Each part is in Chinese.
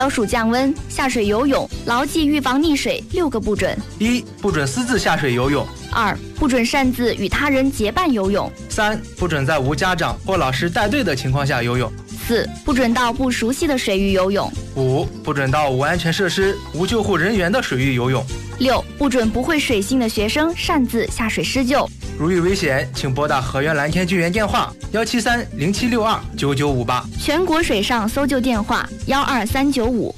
消暑降温、下水游泳，牢记预防溺水6个不准。 1. 不准私自下水游泳。 2. 不准擅自与他人结伴游泳。 3. 不准在无家长或老师带队的情况下游泳。 4. 不准到不熟悉的水域游泳。 5. 不准到无安全设施、无救护人员的水域游泳。 6. 不准不会水性的学生擅自下水施救。 如遇危险，请拨打河源蓝天救援电话17307629958， 全国水上搜救电话12395。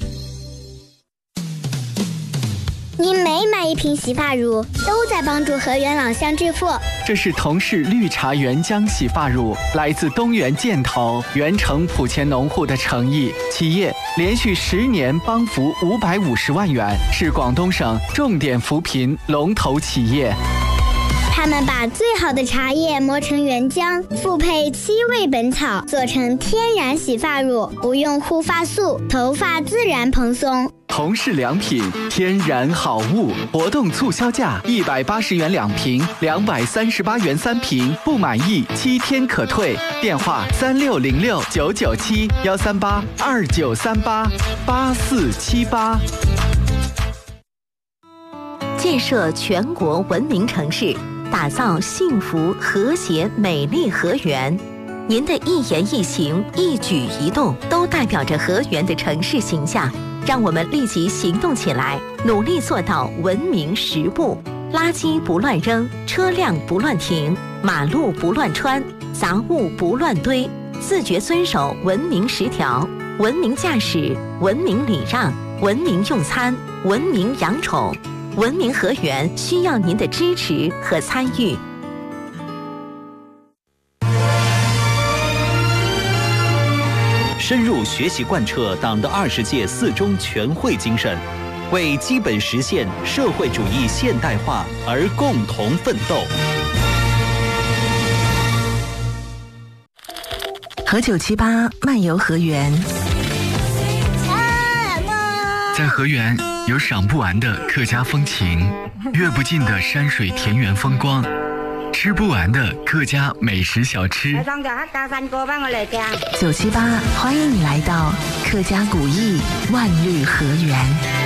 您每买一瓶洗发乳，都在帮助河源老乡致富。 这是同是绿茶原浆洗发乳，来自东源建投原城莆前农户的诚意。企业连续10年帮扶550万元，是广东省重点扶贫龙头企业。 他们把最好的茶叶磨成原浆，复配7味本草，做成天然洗发乳，不用护发素，头发自然蓬松。 同是良品，天然好物，活动促销价180元2瓶，238元3瓶，不满意7天可退。电话3606-997-138-2938-8478。 建设全国文明城市，打造幸福和谐美丽河源。您的一言一行、一举一动都代表着河源的城市形象。让我们立即行动起来，努力做到文明10不：垃圾不乱扔，车辆不乱停，马路不乱穿，杂物不乱堆，自觉遵守文明10条：文明驾驶，文明礼让，文明用餐，文明养宠。文明河源需要您的支持和参与。 深入学习贯彻党的20届4中全会精神，为基本实现社会主义现代化而共同奋斗。 和978漫游河源， 在河源有赏不完的客家风情，阅不尽的山水田园风光，吃不完的客家美食小吃。 978欢迎你来到客家古艺万绿河源。